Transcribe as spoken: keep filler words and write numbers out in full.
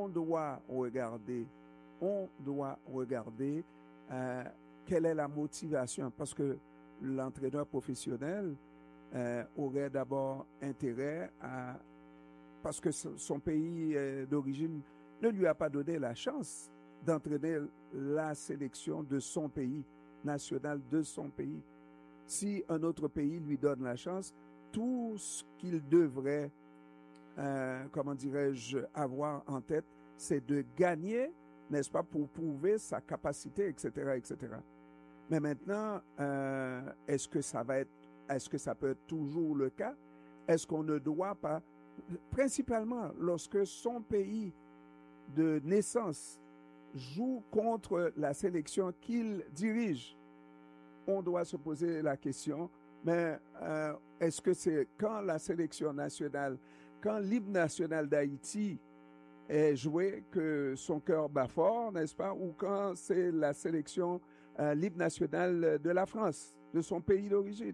on doit regarder, on doit regarder euh, quelle est la motivation, parce que l'entraîneur professionnel euh, aurait d'abord intérêt à, parce que son pays euh, d'origine ne lui a pas donné la chance d'entraîner la sélection de son pays, national de son pays. Si un autre pays lui donne la chance, tout ce qu'il devrait, euh, comment dirais-je, avoir en tête, c'est de gagner, n'est-ce pas, pour prouver sa capacité, et cetera, et cetera. Mais maintenant, euh, est-ce que ça va être, est-ce que ça peut être toujours le cas? Est-ce qu'on ne doit pas, principalement lorsque son pays de naissance joue contre la sélection qu'il dirige, on doit se poser la question, mais euh, est-ce que c'est quand la sélection nationale, quand l'hymne national d'Haïti est joué que son cœur bat fort, n'est-ce pas, ou quand c'est la sélection, euh, l'hymne national de la France, de son pays d'origine?